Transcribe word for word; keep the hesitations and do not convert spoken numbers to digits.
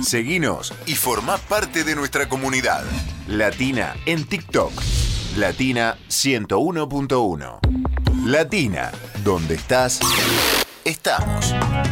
Seguinos y formá parte de nuestra comunidad. Latina en TikTok. Latina ciento uno punto uno. Latina, donde estás, estamos.